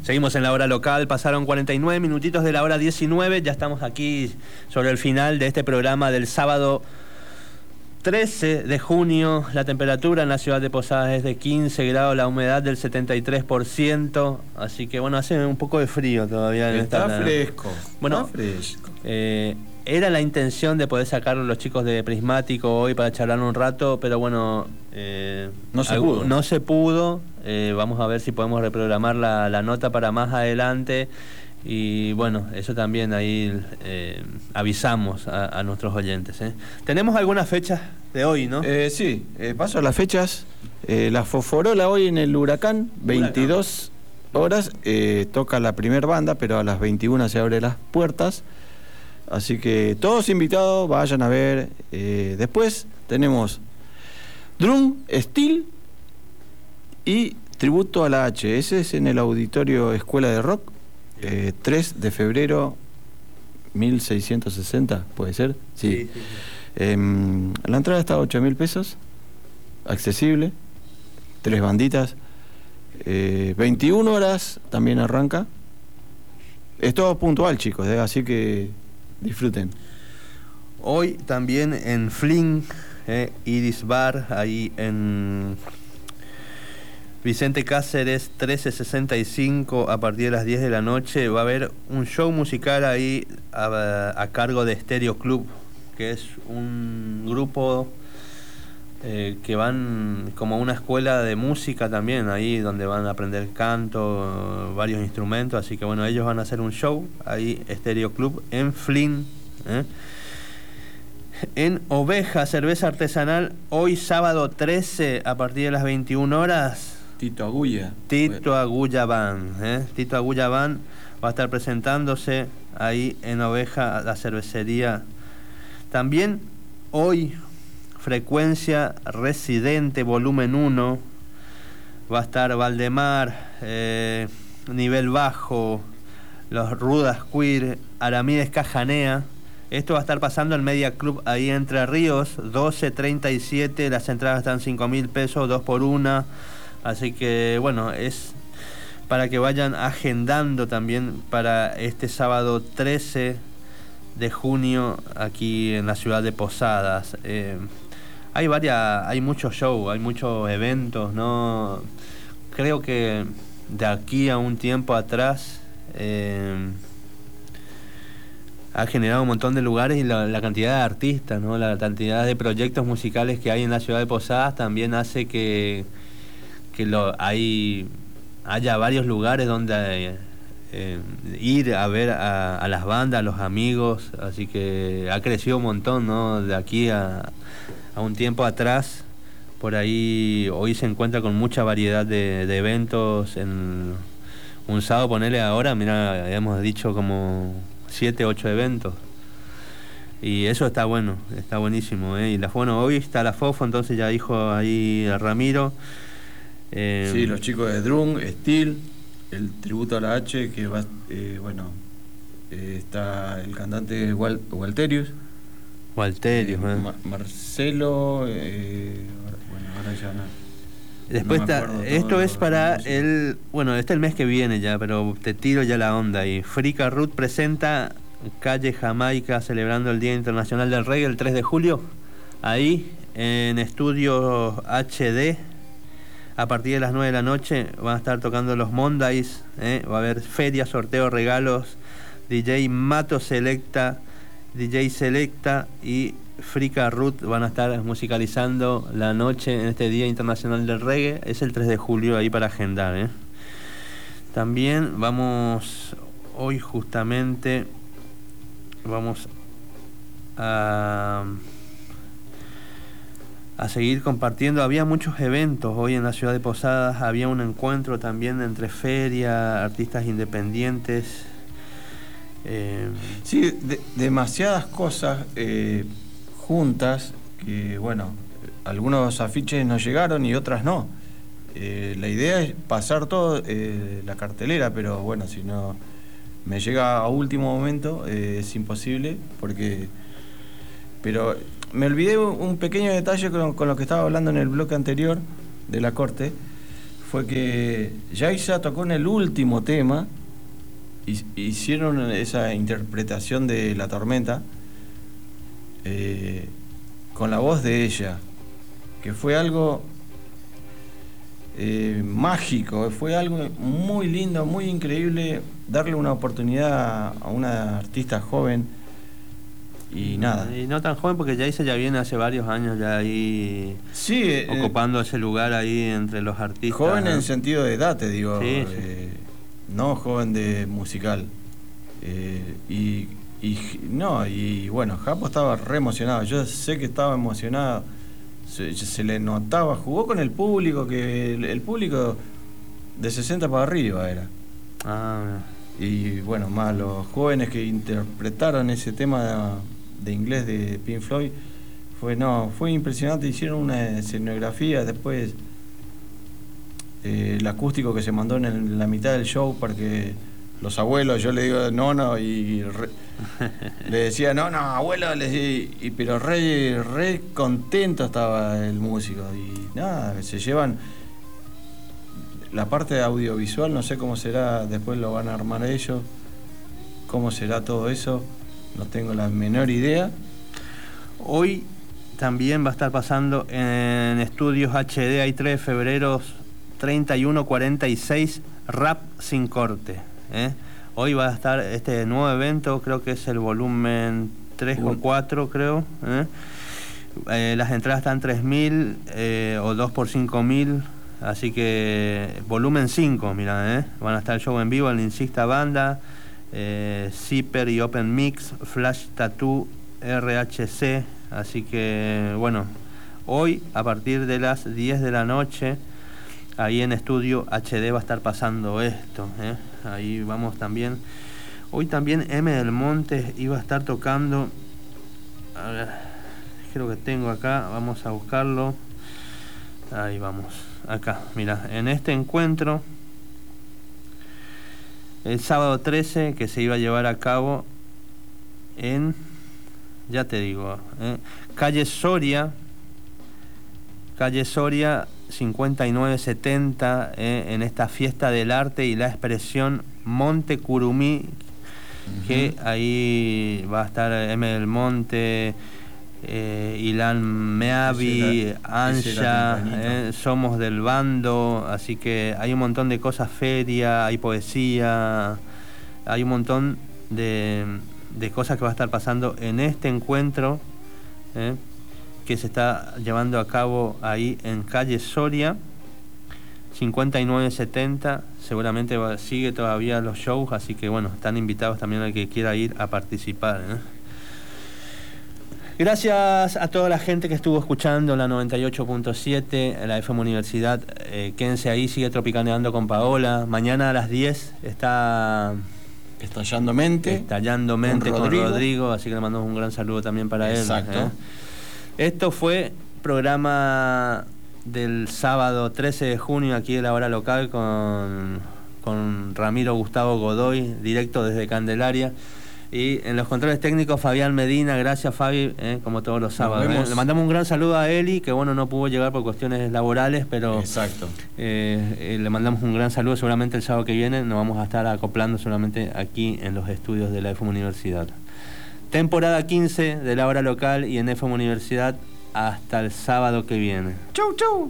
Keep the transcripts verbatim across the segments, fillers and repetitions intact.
Seguimos en la hora local, pasaron cuarenta y nueve minutitos de la hora diecinueve, ya estamos aquí sobre el final de este programa del sábado trece de junio. La temperatura en la ciudad de Posadas es de quince grados, la humedad del setenta y tres por ciento, así que bueno, hace un poco de frío todavía. En Está esta, fresco, bueno, está fresco. Eh, era la intención de poder sacar a los chicos de Prismático hoy para charlar un rato, pero bueno, eh, no se algo, pudo. No se pudo. Eh, vamos a ver si podemos reprogramar la, la nota para más adelante. Y bueno, eso también ahí eh, avisamos a, a nuestros oyentes. ¿eh? Tenemos algunas fechas de hoy, ¿no? Eh, sí, eh, paso a las fechas. Eh, la Fosforola hoy en el Huracán, veintidós horas, eh, toca la primer banda, pero a las veintiuna se abren las puertas. Así que todos invitados, vayan a ver. Eh, después tenemos Drum, Steel y Tributo a la H. Ese es en el Auditorio Escuela de Rock, eh, tres de febrero mil seiscientos sesenta, ¿puede ser? Sí. sí, sí, sí. Eh, la entrada está a ocho mil pesos, accesible, tres banditas, eh, veintiuna horas también arranca. Es todo puntual, chicos, ¿eh? Así que disfruten. Hoy también en Fling, eh, Iris Bar, ahí en Vicente Cáceres trece sesenta y cinco, a partir de las diez de la noche, va a haber un show musical ahí a, a cargo de Stereo Club, que es un grupo eh, que van como una escuela de música también, ahí donde van a aprender canto, varios instrumentos, así que bueno, ellos van a hacer un show ahí, Stereo Club, en Flynn. ¿eh? En Oveja, cerveza artesanal, hoy sábado trece, a partir de las veintiuna horas, Tito Agulla. Tito Agulla Band, ¿eh? Tito Agulla Band va a estar presentándose ahí en Oveja, la cervecería. También hoy, Frecuencia Residente, volumen uno, va a estar Valdemar, eh, Nivel Bajo, Los Rudas Queer, Aramídez Cajanea. Esto va a estar pasando en Media Club ahí Entre Ríos, doce treinta y siete, las entradas están cinco mil pesos, dos por una. Así que bueno, es para que vayan agendando también para este sábado trece de junio aquí en la ciudad de Posadas. Eh, hay varias, hay muchos shows, hay muchos eventos, ¿no? Creo que de aquí a un tiempo atrás eh, ha generado un montón de lugares, y la, la cantidad de artistas, ¿no? La cantidad de proyectos musicales que hay en la ciudad de Posadas también hace que que lo, hay, haya varios lugares donde eh, ir a ver a, a las bandas, a los amigos, así que ha crecido un montón, ¿no? De aquí a, a un tiempo atrás, por ahí hoy se encuentra con mucha variedad de, de eventos. En un sábado, ponele ahora, mira, hemos dicho como siete, ocho eventos. Y eso está bueno, está buenísimo, ¿eh? Y la, bueno, hoy está la Fofo, entonces ya dijo ahí a Ramiro. Eh, sí, los chicos de Drum, Steel, el Tributo a la H, que va, eh, bueno, eh, está el cantante Wal, Walterius. Walterius, eh, eh. Ma Marcelo, eh, bueno, ahora ya no. Después no está, esto es para el, bueno, este es el mes que viene ya, pero te tiro ya la onda ahí. Frica Ruth presenta Calle Jamaica celebrando el Día Internacional del Reggae el tres de julio, ahí en Estudios H D. A partir de las nueve de la noche van a estar tocando los Mondays, ¿eh? Va a haber feria, sorteo, regalos, D J Mato Selecta, D J Selecta y Frica Ruth van a estar musicalizando la noche en este Día Internacional del Reggae. Es el tres de julio ahí para agendar, ¿eh? También vamos, hoy justamente, vamos a... a seguir compartiendo. Había muchos eventos hoy en la ciudad de Posadas, había un encuentro también entre feria, artistas independientes. Eh... Sí, de, demasiadas cosas eh, juntas, que bueno, algunos afiches nos llegaron y otras no. Eh, la idea es pasar todo eh, la cartelera, pero bueno, si no me llega a último momento eh, es imposible, porque... Pero me olvidé un pequeño detalle con, con lo que estaba hablando en el bloque anterior de la corte. fue que Yaiza tocó en el último tema, y, hicieron esa interpretación de La Tormenta eh, con la voz de ella, que fue algo eh, mágico, fue algo muy lindo, muy increíble, darle una oportunidad a una artista joven. Y nada. Y no tan joven, porque Yaiza ya viene hace varios años ya ahí sí, eh, ocupando ese lugar ahí entre los artistas. Joven ¿no? en sentido de edad, te digo. Sí, eh, sí. No joven de musical. Eh, y, y no, y bueno, Japo estaba re emocionado. Yo sé que estaba emocionado. Se, se le notaba, jugó con el público, que el, el público de sesenta para arriba era. Ah, y bueno, más los jóvenes que interpretaron ese tema de, de inglés de Pink Floyd, fue no fue impresionante. Hicieron una escenografía, después eh, el acústico que se mandó en, el, en la mitad del show para que los abuelos, yo le digo no, no, y re, le decía no, no, abuelo, le decía, y, pero re, re contento estaba el músico. Y nada, se llevan la parte audiovisual, no sé cómo será, después lo van a armar ellos, cómo será todo eso, no tengo la menor idea. Hoy también va a estar pasando en Estudios H D, hay tres de febrero, treinta y uno, cuarenta y seis, Rap Sin Corte. ¿eh? Hoy va a estar este nuevo evento, creo que es el volumen tres o cuatro, creo. ¿eh? Eh, las entradas están tres mil eh, o dos por cinco mil. Así que volumen cinco, mira, ¿eh? Van a estar el show en vivo, el Insista Banda, eh, Zipper y Open Mix, Flash Tattoo, R H C. Así que, bueno, hoy a partir de las diez de la noche, ahí en Estudio H D va a estar pasando esto, ¿eh? Ahí vamos también. Hoy también M del Monte iba a estar tocando. A ver, creo que tengo acá, vamos a buscarlo. Ahí vamos. Acá, mira, en este encuentro, el sábado trece, que se iba a llevar a cabo en, ya te digo, eh, calle Soria, calle Soria cincuenta y nueve setenta, eh, en esta fiesta del arte y la expresión Monte Curumí, uh-huh. que ahí va a estar M del Monte, Eh, Ilan Meavi, Anja, eh, Somos del Bando, así que hay un montón de cosas, feria, hay poesía, hay un montón de, de cosas que va a estar pasando en este encuentro eh, que se está llevando a cabo ahí en calle Soria cincuenta y nueve setenta. Seguramente va, sigue todavía los shows, así que bueno, están invitados también al que quiera ir a participar, ¿eh? Gracias a toda la gente que estuvo escuchando la noventa y ocho punto siete, la F M Universidad. Eh, quédense ahí, sigue Tropicaneando con Paola. Mañana a las diez está Estallando Mente. Estallando Mente con Rodrigo, con Rodrigo, así que le mandamos un gran saludo también para Exacto. él. Exacto. ¿eh? Esto fue programa del sábado trece de junio aquí de la hora local con, con Ramiro Gustavo Godoy, directo desde Candelaria. Y en los controles técnicos, Fabián Medina. Gracias, Fabi, eh, como todos los sábados. Eh. Le mandamos un gran saludo a Eli, que bueno, no pudo llegar por cuestiones laborales, pero exacto. Eh, eh, le mandamos un gran saludo. Seguramente el sábado que viene nos vamos a estar acoplando solamente aquí en los estudios de la F M Universidad. Temporada quince de la hora local y en F M Universidad hasta el sábado que viene. ¡Chau, chau!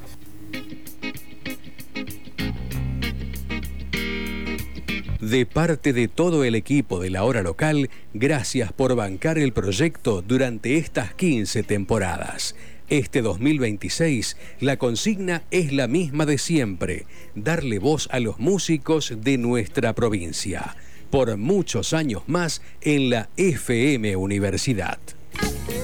De parte de todo el equipo de la hora local, gracias por bancar el proyecto durante estas quince temporadas. Este dos mil veintiséis, la consigna es la misma de siempre, darle voz a los músicos de nuestra provincia. Por muchos años más en la F M Universidad.